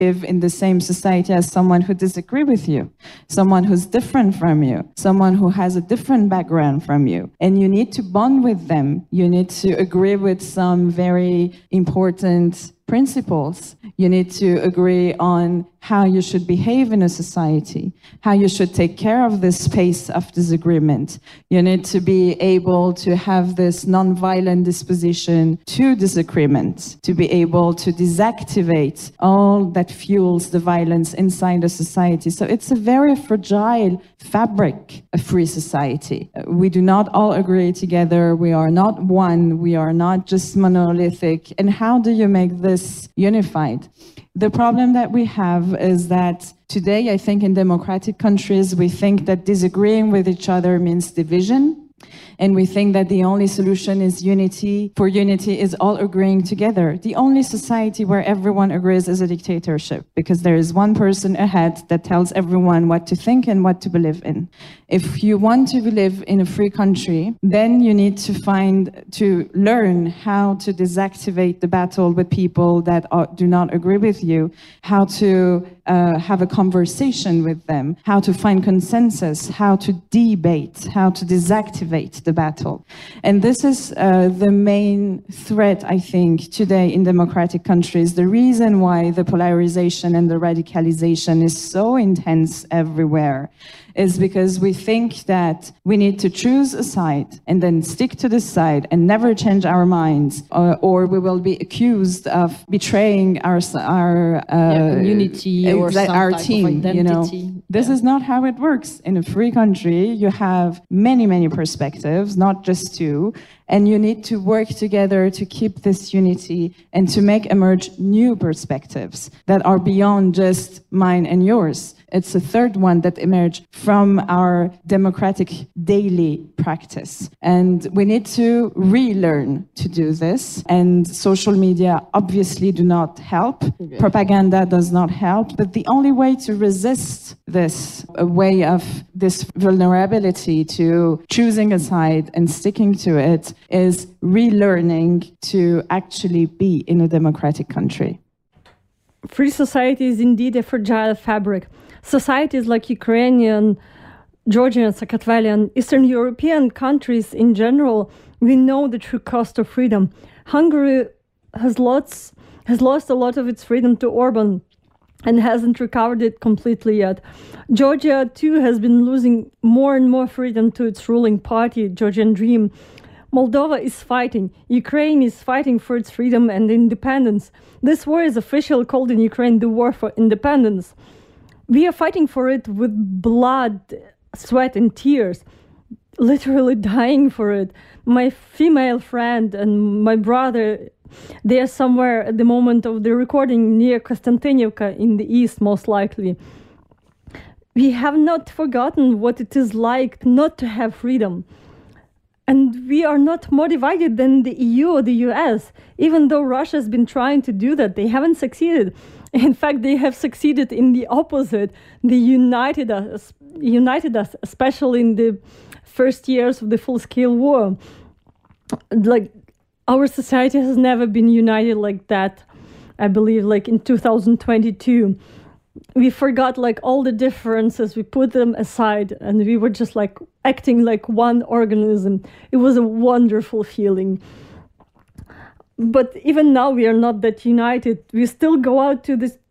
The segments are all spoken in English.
live in the same society as someone who disagrees with you, someone who's different from you, someone who has a different background from you. And you need to bond with them. You need to agree with some very important principles. You need to agree on how you should behave in a society, how you should take care of this space of disagreement. You need to be able to have this non-violent disposition to disagreement, to be able to deactivate all that fuels the violence inside a society. So it's a very fragile fabric, a free society. We do not all agree together. We are not one. We are not just monolithic. And how do you make this unified? The problem that we have is that today, I think in democratic countries, we think that disagreeing with each other means division. And we think that the only solution is unity. For unity is all agreeing together. The only society where everyone agrees is a dictatorship, because there is one person ahead that tells everyone what to think and what to believe in. If you want to live in a free country, then you need to learn how to deactivate the battle with people that do not agree with you, how to have a conversation with them, how to find consensus, how to debate, how to deactivate the battle. And this is the main threat, I think, today in democratic countries. The reason why the polarization and the radicalization is so intense everywhere is because we think that we need to choose a side and then stick to this side and never change our minds, or we will be accused of betraying our unity or some our type team. of identity. You know, this is not how it works. In a free country, you have many perspectives, not just two, and you need to work together to keep this unity and to make emerge new perspectives that are beyond just mine and yours. It's a third one that emerged from our democratic daily practice. And we need to relearn to do this. And social media obviously do not help. Okay. Propaganda does not help. But the only way to resist this way of this vulnerability to choosing a side and sticking to it is relearning to actually be in a democratic country. Free society is indeed a fragile fabric. Societies like Ukrainian, Georgian, Saakashvilian, Eastern European countries in general, we know the true cost of freedom. Hungary has lost a lot of its freedom to Orban and hasn't recovered it completely yet. Georgia, too, has been losing more and more freedom to its ruling party, Georgian Dream. Moldova is fighting. Ukraine is fighting for its freedom and independence. This war is officially called in Ukraine the War for Independence. We are fighting for it with blood, sweat, and tears, literally dying for it. My female friend and my brother, they are somewhere at the moment of the recording near Konstantinivka in the east, most likely. We have not forgotten what it is like not to have freedom. And we are not more divided than the EU or the US. Even though Russia has been trying to do that, they haven't succeeded. In fact, they have succeeded in the opposite. They united us, especially in the first years of the full-scale war. Like, our society has never been united like that, I believe, like in 2022. We forgot like all the differences, we put them aside, and we were just like acting like one organism. It was a wonderful feeling. But even now we are not that united. We still go out to the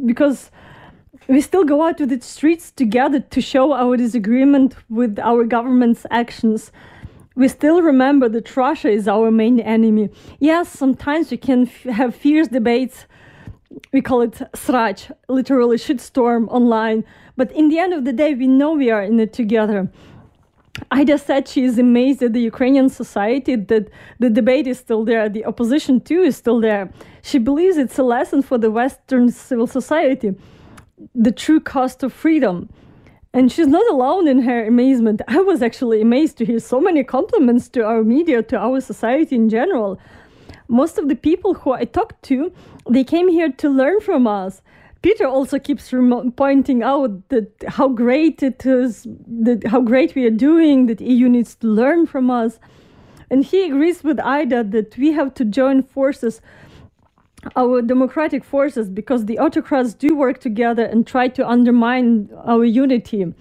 streets together to show our disagreement with our government's actions. We still remember that Russia is our main enemy. Yes, sometimes we can have fierce debates. We call it srach, literally shitstorm online. But in the end of the day, we know we are in it together. Ida said she is amazed at the Ukrainian society, that the debate is still there, the opposition too is still there. She believes it's a lesson for the Western civil society, the true cost of freedom. And she's not alone in her amazement. I was actually amazed to hear so many compliments to our media, to our society in general. Most of the people who I talked to, they came here to learn from us. Peter also keeps pointing out that how great it is, that how great we are doing, that EU needs to learn from us. And he agrees with Ida that we have to join forces our democratic forces, because the autocrats do work together and try to undermine our unity.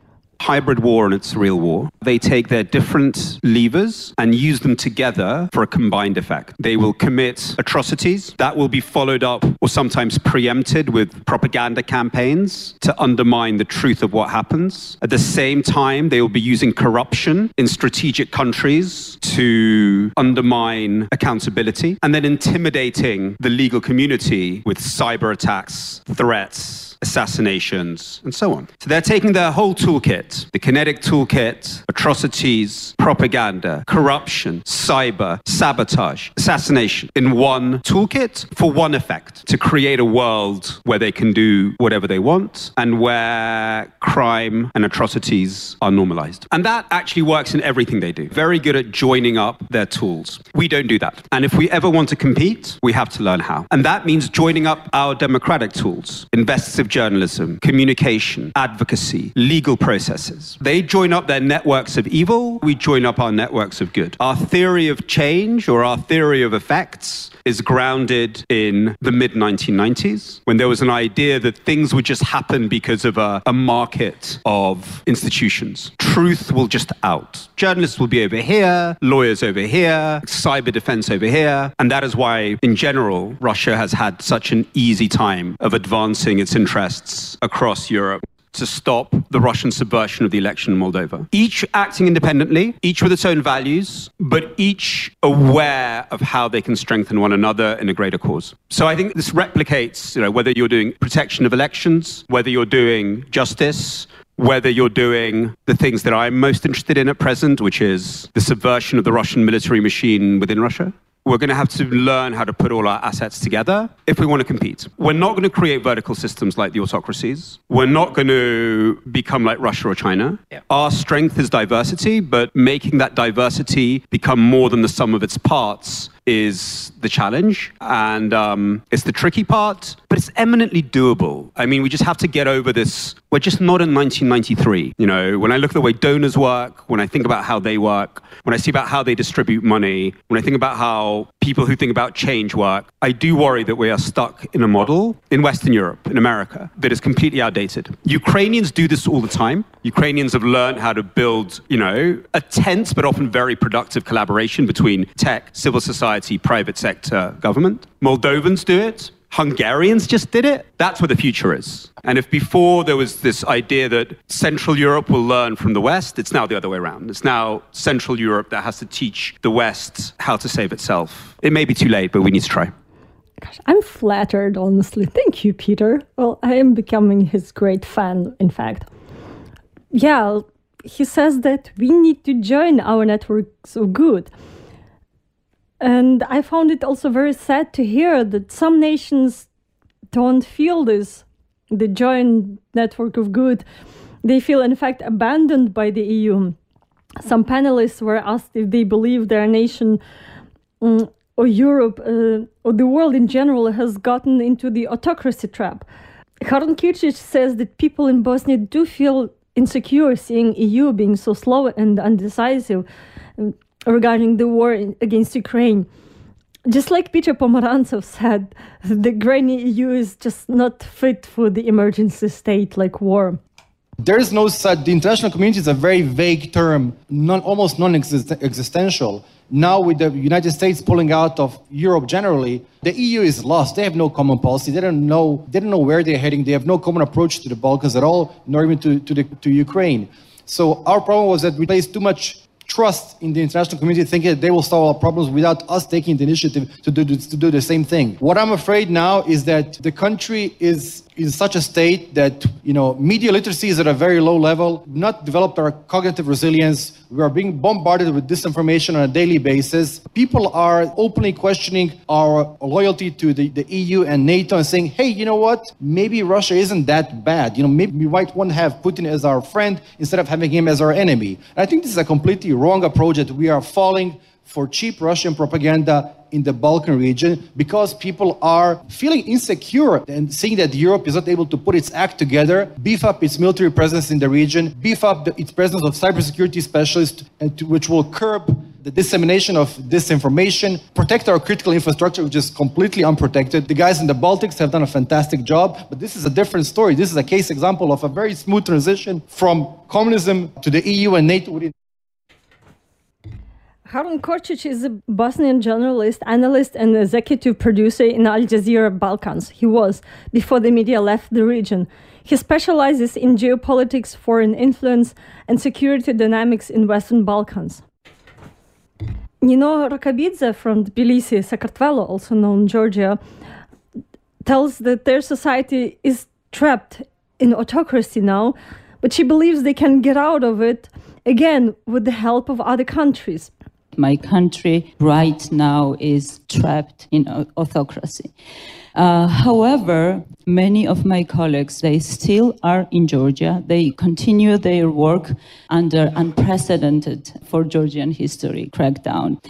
Hybrid war and it's real war. They take their different levers and use them together for a combined effect. They will commit atrocities that will be followed up or sometimes preempted with propaganda campaigns to undermine the truth of what happens. At the same time, they will be using corruption in strategic countries to undermine accountability and then intimidating the legal community with cyber attacks, threats, assassinations, and so on. So they're taking their whole toolkit, the kinetic toolkit, atrocities, propaganda, corruption, cyber, sabotage, assassination, in one toolkit for one effect, to create a world where they can do whatever they want and where crime and atrocities are normalized. And that actually works in everything they do. Very good at joining up their tools. We don't do that. And if we ever want to compete, we have to learn how. And that means joining up our democratic tools, investigative journalism, communication, advocacy, legal processes. They join up their networks of evil, we join up our networks of good. Our theory of change or our theory of effects is grounded in the mid-1990s, when there was an idea that things would just happen because of a market of institutions. Truth will just out. Journalists will be over here, lawyers over here, cyber defense over here. And that is why, in general, Russia has had such an easy time of advancing its interests across Europe to stop the Russian subversion of the election in Moldova. Each acting independently, each with its own values, but each aware of how they can strengthen one another in a greater cause. So I think this replicates, whether you're doing protection of elections, whether you're doing justice, whether you're doing the things that I'm most interested in at present, which is the subversion of the Russian military machine within Russia. We're going to have to learn how to put all our assets together if we want to compete. We're not going to create vertical systems like the autocracies. We're not going to become like Russia or China. Yeah. Our strength is diversity, but making that diversity become more than the sum of its parts is the challenge, and it's the tricky part, but it's eminently doable. I mean, we just have to get over this. We're just not in 1993. When I look at the way donors work, when I think about how they work, when I see about how they distribute money, when I think about how people who think about change work, I do worry that we are stuck in a model in Western Europe, in America, that is completely outdated. Ukrainians do this all the time. Ukrainians have learned how to build, a tense but often very productive collaboration between tech, civil society, private sector, government. Moldovans do it. Hungarians just did it. That's where the future is. And if before there was this idea that Central Europe will learn from the West, it's now the other way around. It's now Central Europe that has to teach the West how to save itself. It may be too late, but we need to try. Gosh, I'm flattered, honestly. Thank you, Peter. Well, I am becoming his great fan, in fact. Yeah, he says that we need to join our networks of good. And I found it also very sad to hear that some nations don't feel this, the joint network of good. They feel, in fact, abandoned by the EU. Some panelists were asked if they believe their nation or Europe or the world in general has gotten into the autocracy trap. Haron Kirčić says that people in Bosnia do feel insecure seeing EU being so slow and undecisive regarding the war against Ukraine. Just like Peter Pomerantsev said, the grainy EU is just not fit for the emergency state like war. There is no such. The international community is a very vague term, almost non-existential. Now with the United States pulling out of Europe generally, the EU is lost. They have no common policy. They don't know where they're heading. They have no common approach to the Balkans at all, nor even to Ukraine. So our problem was that we placed too much trust in the international community, thinking that they will solve our problems without us taking the initiative to do the same thing. What I'm afraid now is that the country is in such a state that, media literacy is at a very low level, not developed our cognitive resilience. We are being bombarded with disinformation on a daily basis. People are openly questioning our loyalty to the EU and NATO and saying, hey, you know what? Maybe Russia isn't that bad. Maybe we might want to have Putin as our friend instead of having him as our enemy. And I think this is a completely wrong approach, that we are falling for cheap Russian propaganda in the Balkan region because people are feeling insecure and seeing that Europe is not able to put its act together, beef up its military presence in the region, beef up its presence of cybersecurity specialists, which will curb the dissemination of disinformation, protect our critical infrastructure, which is completely unprotected. The guys in the Baltics have done a fantastic job, but this is a different story. This is a case example of a very smooth transition from communism to the EU and NATO. Harun Korčić is a Bosnian journalist, analyst, and executive producer in Al Jazeera Balkans. He was, before the media left the region. He specializes in geopolitics, foreign influence, and security dynamics in Western Balkans. Nino Rokabidze from Tbilisi, Sakartvelo, also known Georgia, tells that their society is trapped in autocracy now, but she believes they can get out of it, again, with the help of other countries. My country right now is trapped in autocracy. However, many of my colleagues, they still are in Georgia. They continue their work under unprecedented for Georgian history crackdown.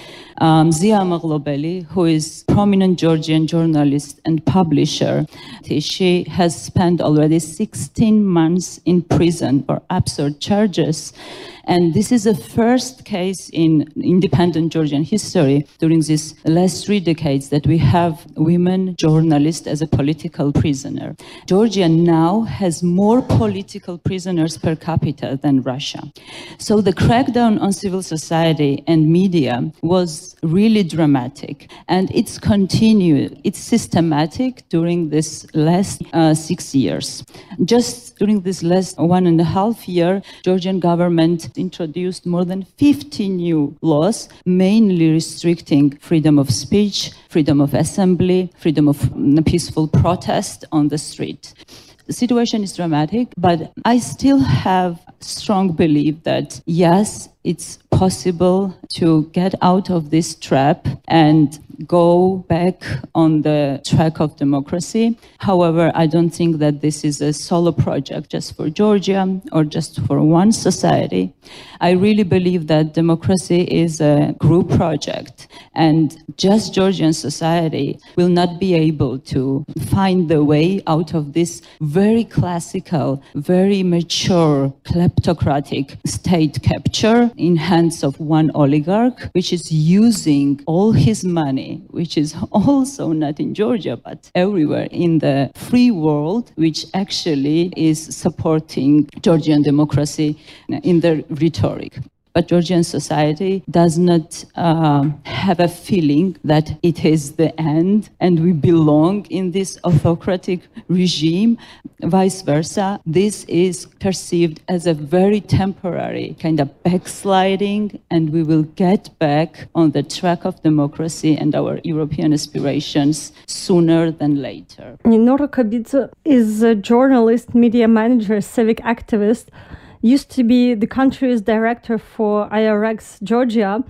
Zia Maglobeli, who is prominent Georgian journalist and publisher, she has spent already 16 months in prison for absurd charges. And this is the first case in independent Georgian history during these last 3 decades that we have women journalists as a political prisoner. Georgia now has more political prisoners per capita than Russia. So the crackdown on civil society and media was really dramatic. And it's continued, it's systematic during this last 6 years. Just during this last 1.5 years, Georgian government introduced more than 50 new laws, mainly restricting freedom of speech, freedom of assembly, freedom of peaceful protest on the street. The situation is dramatic, but I still have strong belief that yes, it's possible to get out of this trap and go back on the track of democracy. However, I don't think that this is a solo project just for Georgia or just for one society. I really believe that democracy is a group project, and just Georgian society will not be able to find the way out of this very classical, very mature, kleptocratic state capture in hands of one oligarch, which is using all his money, which is also not in Georgia, but everywhere in the free world, which actually is supporting Georgian democracy in the rhetoric. But Georgian society does not have a feeling that it is the end and we belong in this autocratic regime. Vice versa, this is perceived as a very temporary kind of backsliding, and we will get back on the track of democracy and our European aspirations sooner than later. Nino Rokabidze is a journalist, media manager, civic activist, used to be the country's director for IRX Georgia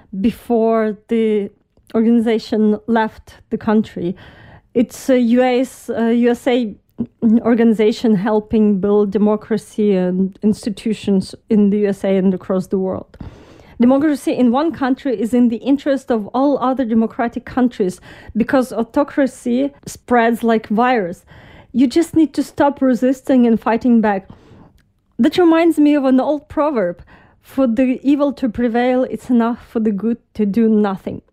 before the organization left the country. It's a USA organization helping build democracy and institutions in the USA and across the world. Democracy in one country is in the interest of all other democratic countries because autocracy spreads like virus. You just need to stop resisting and fighting back. That reminds me of an old proverb: for the evil to prevail, it's enough for the good to do nothing.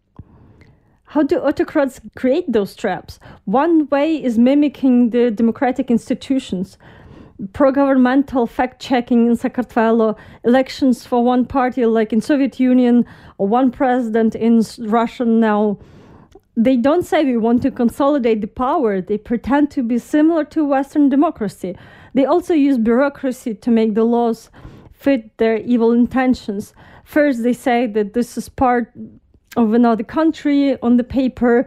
How do autocrats create those traps? One way is mimicking the democratic institutions. Pro-governmental fact-checking in Sakartvelo, elections for one party like in Soviet Union, or one president in Russia now. They don't say we want to consolidate the power. They pretend to be similar to Western democracy. They also use bureaucracy to make the laws fit their evil intentions. First, they say that this is part of another country on the paper,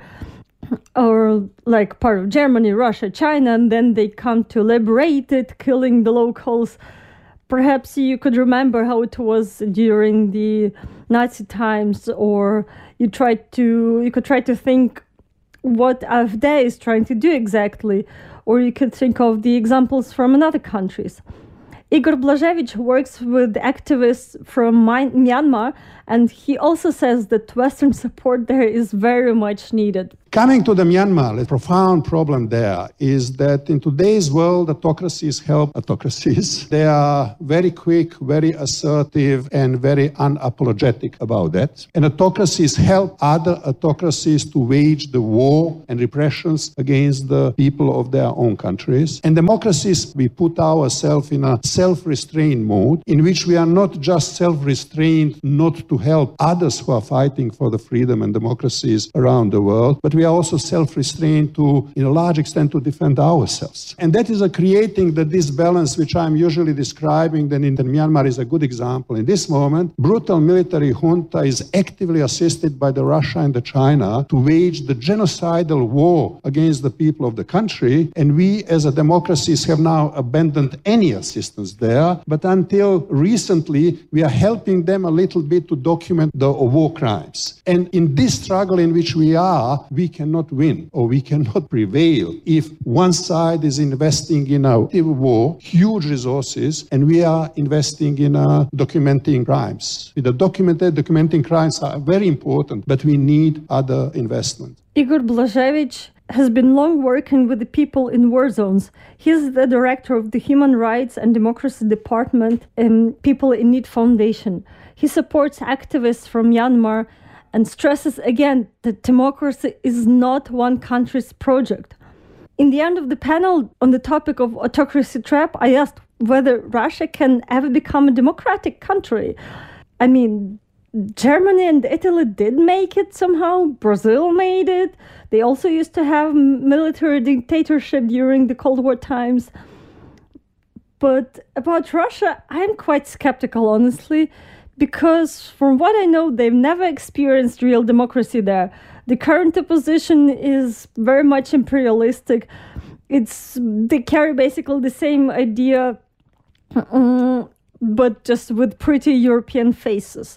or like part of Germany, Russia, China, and then they come to liberate it, killing the locals. Perhaps you could remember how it was during the Nazi times, or you could try to think what AfD is trying to do exactly, or you could think of the examples from other countries. Igor Blažević works with activists from Myanmar, and he also says that Western support there is very much needed. Coming to the Myanmar, the profound problem there is that in today's world, autocracies help autocracies. They are very quick, very assertive, and very unapologetic about that. And autocracies help other autocracies to wage the war and repressions against the people of their own countries. And democracies, we put ourselves in a self-restraint mode in which we are not just self-restrained not to help others who are fighting for the freedom and democracies around the world, but we are also self-restrained to, in a large extent, to defend ourselves. And that is creating the disbalance which I'm usually describing, then in Myanmar is a good example. In this moment, brutal military junta is actively assisted by the Russia and the China to wage the genocidal war against the people of the country. And we as a democracies have now abandoned any assistance there. But until recently, we are helping them a little bit to document the war crimes. And in this struggle in which we are, we cannot win or we cannot prevail if one side is investing in a war, huge resources, and we are investing in documenting crimes. The documenting crimes are very important, but we need other investment. Igor Blažević has been long working with the people in war zones. He is the director of the Human Rights and Democracy Department in People in Need Foundation. He supports activists from Myanmar and stresses again that democracy is not one country's project. In the end of the panel on the topic of autocracy trap, I asked whether Russia can ever become a democratic country. I mean, Germany and Italy did make it somehow. Brazil made it. They also used to have military dictatorship during the Cold War times. But about Russia, I'm quite skeptical, honestly, because from what I know, they've never experienced real democracy there. The current opposition is very much imperialistic. They carry basically the same idea, but just with pretty European faces.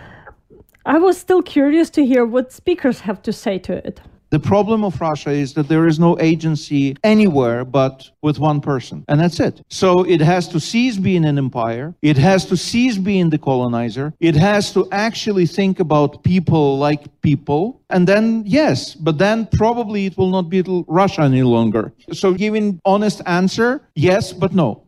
I was still curious to hear what speakers have to say to it. The problem of Russia is that there is no agency anywhere but with one person, and that's it. So it has to cease being an empire. It has to cease being the colonizer. It has to actually think about people like people. And then, yes, but then probably it will not be Russia any longer. So giving honest answer, yes, but no.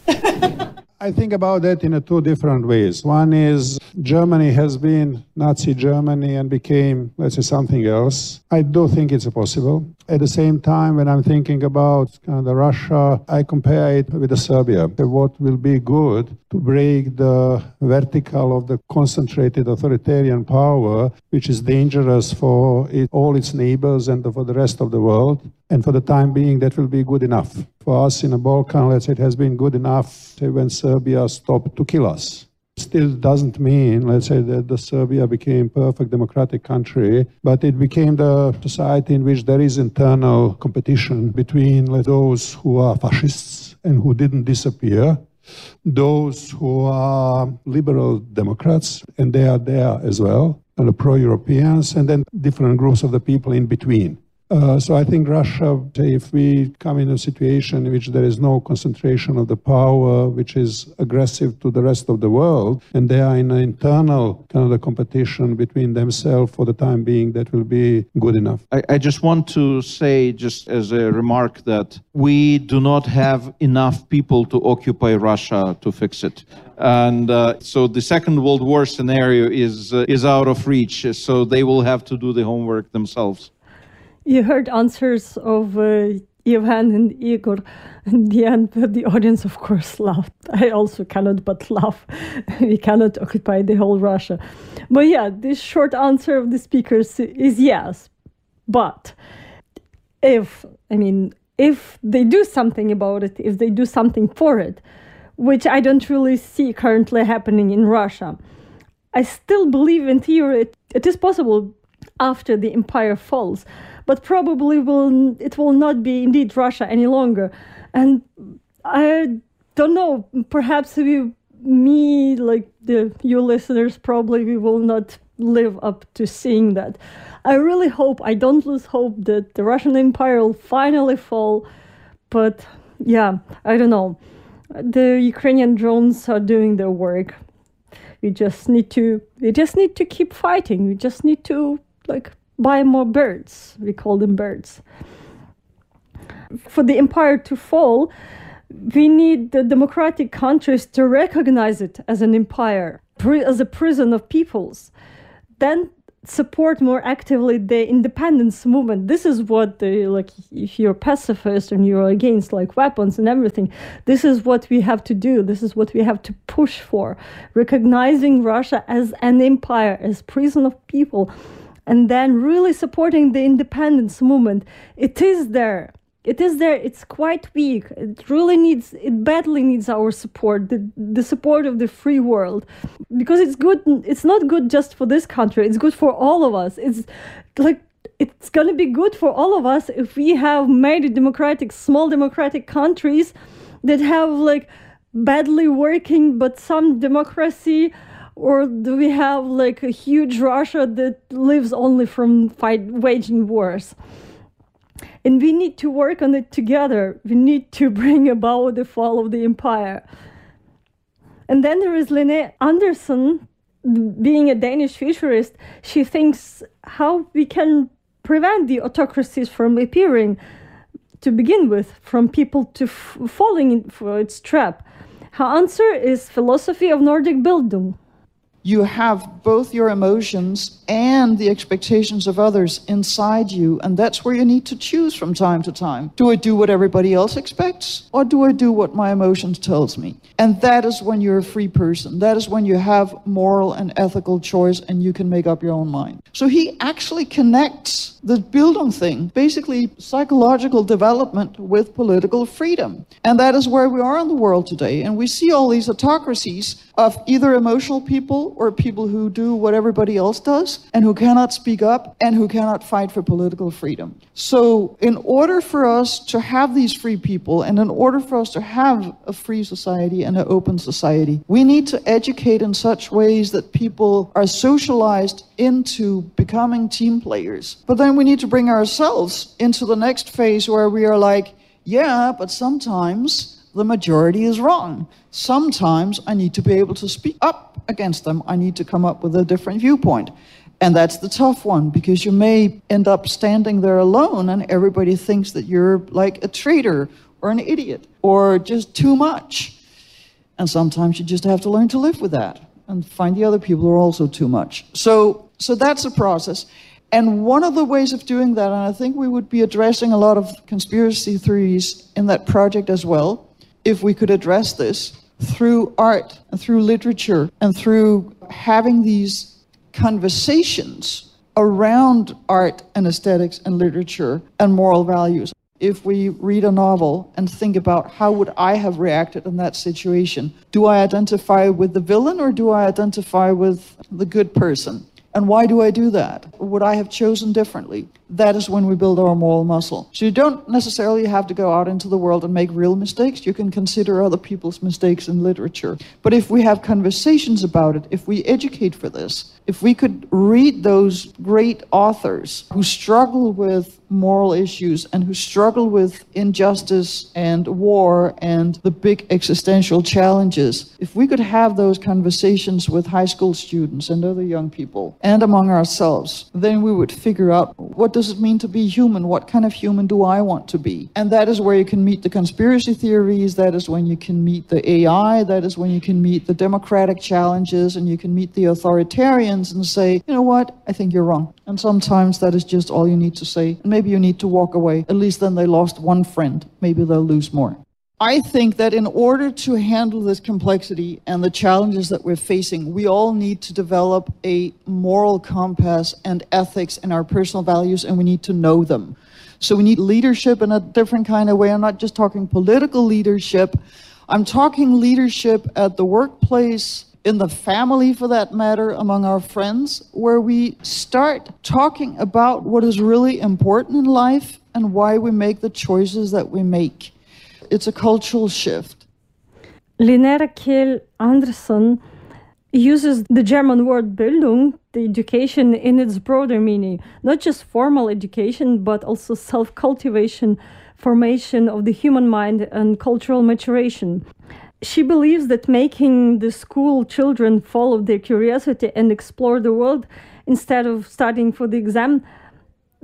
I think about that in two different ways. One is Germany has been Nazi Germany and became, let's say, something else. I do think it's possible. At the same time, when I'm thinking about the Russia, I compare it with the Serbia. What will be good to break the vertical of the concentrated authoritarian power, which is dangerous for all its neighbors and for the rest of the world. And for the time being, that will be good enough. For us in the Balkan, let's say it has been good enough when Serbia stopped to kill us. Still doesn't mean, let's say, that the Serbia became a perfect democratic country, but it became the society in which there is internal competition between those who are fascists and who didn't disappear, those who are liberal Democrats, and they are there as well, and the pro-Europeans, and then different groups of the people in between. So I think Russia, if we come in a situation in which there is no concentration of the power, which is aggressive to the rest of the world, and they are in an internal kind of the competition between themselves for the time being, that will be good enough. I just want to say, just as a remark, that we do not have enough people to occupy Russia to fix it. And so the Second World War scenario is out of reach, so they will have to do the homework themselves. You heard answers of Ivan and Igor. In the end, the audience, of course, laughed. I also cannot but laugh. We cannot occupy the whole Russia. But yeah, the short answer of the speakers is yes. But if they do something about it, if they do something for it, which I don't really see currently happening in Russia, I still believe in theory it is possible after the empire falls. But probably it will not be indeed Russia any longer. And I don't know, perhaps you listeners, probably we will not live up to seeing that. I really hope, I don't lose hope that the Russian Empire will finally fall. But yeah, I don't know. The Ukrainian drones are doing their work. We just need to keep fighting. We just need to buy more birds. We call them birds. For the empire to fall, we need the democratic countries to recognize it as an empire, as a prison of peoples. Then support more actively the independence movement. This is what if you're pacifist and you're against weapons and everything, this is what we have to do. This is what we have to push for. Recognizing Russia as an empire, as prison of people, and then really supporting the independence movement. It is there. It's quite weak. It badly needs our support, the support of the free world. Because it's good, it's not good just for this country, it's good for all of us. It's gonna be good for all of us if we have made small democratic countries that have badly working but some democracy, or do we have a huge Russia that lives only from waging wars? And we need to work on it together. We need to bring about the fall of the empire. And then there is Lene Andersen, being a Danish futurist. She thinks how we can prevent the autocracies from appearing to begin with, from people to falling into its trap. Her answer is philosophy of Nordic Bildung. You have both your emotions and the expectations of others inside you, and that's where you need to choose from time to time. Do I do what everybody else expects, or do I do what my emotions tells me? And that is when you're a free person. That is when you have moral and ethical choice and you can make up your own mind. So he actually connects the Bildung thing, basically psychological development, with political freedom. And that is where we are in the world today. And we see all these autocracies of either emotional people or people who do what everybody else does and who cannot speak up and who cannot fight for political freedom. So in order for us to have these free people and in order for us to have a free society and an open society, we need to educate in such ways that people are socialized into becoming team players. But then we need to bring ourselves into the next phase where we are like, yeah, but sometimes the majority is wrong. Sometimes I need to be able to speak up against them. I need to come up with a different viewpoint. And that's the tough one, because you may end up standing there alone and everybody thinks that you're like a traitor or an idiot or just too much. And sometimes you just have to learn to live with that and find the other people who are also too much. So that's a process. And one of the ways of doing that, and I think we would be addressing a lot of conspiracy theories in that project as well, if we could address this through art and through literature and through having these conversations around art and aesthetics and literature and moral values. If we read a novel and think about how would I have reacted in that situation, do I identify with the villain or do I identify with the good person? And why do I do that? Would I have chosen differently? That is when we build our moral muscle. So you don't necessarily have to go out into the world and make real mistakes. You can consider other people's mistakes in literature. But if we have conversations about it, if we educate for this, if we could read those great authors who struggle with moral issues and who struggle with injustice and war and the big existential challenges, if we could have those conversations with high school students and other young people and among ourselves, then we would figure out, what does it mean to be human? What kind of human do I want to be? And that is where you can meet the conspiracy theories. That is when you can meet the AI. That is when you can meet the democratic challenges and you can meet the authoritarians and say, you know what, I think you're wrong. And sometimes that is just all you need to say. And maybe you need to walk away. At least then they lost one friend. Maybe they'll lose more. I think that in order to handle this complexity and the challenges that we're facing, we all need to develop a moral compass and ethics and our personal values, and we need to know them. So we need leadership in a different kind of way. I'm not just talking political leadership. I'm talking leadership at the workplace, in the family for that matter, among our friends, where we start talking about what is really important in life and why we make the choices that we make. It's a cultural shift. Lene Rakel Andersen uses the German word Bildung, the education, in its broader meaning, not just formal education, but also self-cultivation, formation of the human mind, and cultural maturation. She believes that making the school children follow their curiosity and explore the world instead of studying for the exam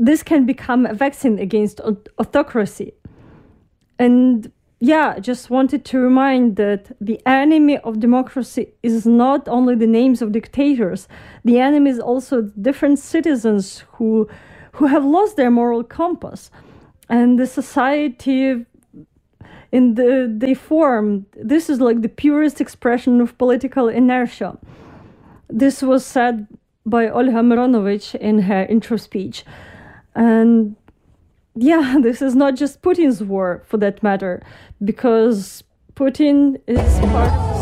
this can become a vaccine against autocracy. And yeah, just wanted to remind that the enemy of democracy is not only the names of dictators. The enemy is also different citizens who have lost their moral compass. And the society they form, this is like the purest expression of political inertia. This was said by Olga Mironovich in her intro speech. And yeah, this is not just Putin's war, for that matter, because Putin is part of